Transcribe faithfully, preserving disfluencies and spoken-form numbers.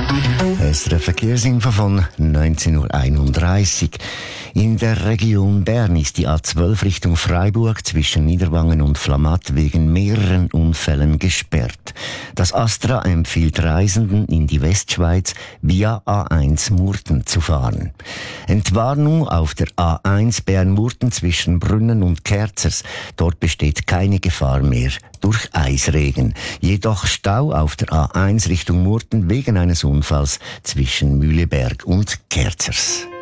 Es ist eine Verkehrsinfo von neunzehn Uhr einunddreißig. In der Region Bern ist die A zwölf Richtung Freiburg zwischen Niederwangen und Flamatt wegen mehreren Unfällen gesperrt. Das Astra empfiehlt Reisenden in die Westschweiz via A eins Murten zu fahren. Entwarnung auf der A eins Bern-Murten zwischen Brünnen und Kerzers. Dort besteht keine Gefahr mehr durch Eisregen. Jedoch Stau auf der A eins Richtung Murten wegen eines Unfalls zwischen Mühleberg und Kerzers.